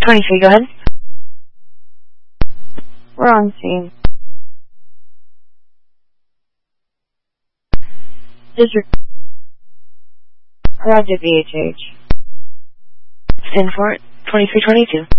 23, go ahead. We're on scene. District. Roger, VHH. Stand for it. 2322.